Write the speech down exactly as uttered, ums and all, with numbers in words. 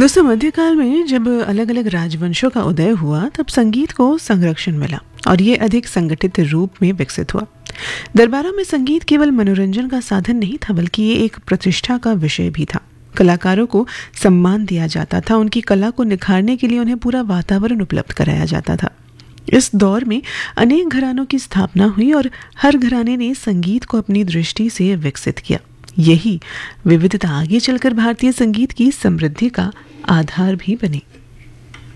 दोस्तों, मध्यकाल में जब अलग अलग राजवंशों का उदय हुआ तब संगीत को संरक्षण मिला और ये अधिक संगठित रूप में विकसित हुआ। दरबारों में संगीत केवल मनोरंजन का साधन नहीं था, बल्कि ये एक प्रतिष्ठा का विषय भी था। कलाकारों को सम्मान दिया जाता था, उनकी कला को निखारने के लिए उन्हें पूरा वातावरण उपलब्ध कराया जाता था। इस दौर में अनेक घरानों की स्थापना हुई और हर घराने ने संगीत को अपनी दृष्टि से विकसित किया। यही विविधता आगे चलकर भारतीय संगीत की समृद्धि का आधार भी बनी।